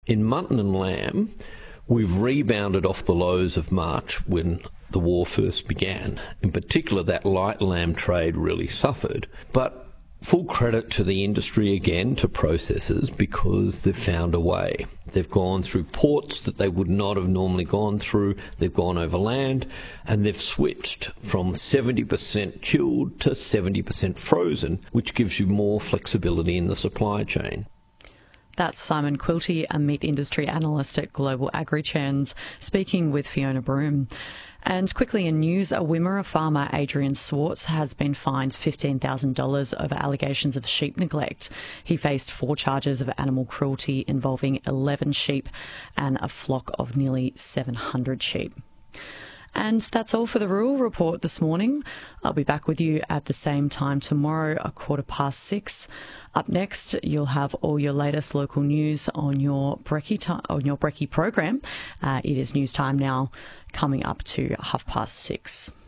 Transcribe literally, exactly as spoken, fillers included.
In mutton and lamb, we've rebounded off the lows of March when the war first began. In particular, that light lamb trade really suffered. But full credit to the industry again, to processors, because they've found a way. They've gone through ports that they would not have normally gone through. They've gone over land, and they've switched from seventy percent chilled to seventy percent frozen, which gives you more flexibility in the supply chain. That's Simon Quilty, a meat industry analyst at Global AgriTrends, speaking with Fiona Broome. And quickly in news, a Wimmera farmer, Adrian Swartz, has been fined fifteen thousand dollars over allegations of sheep neglect. He faced four charges of animal cruelty involving eleven sheep and a flock of nearly seven hundred sheep. And that's all for the Rural Report this morning. I'll be back with you at the same time tomorrow, a quarter past six. Up next, you'll have all your latest local news on your Brekkie time, on your Brekkie program. Uh, it is news time now, coming up to half past six.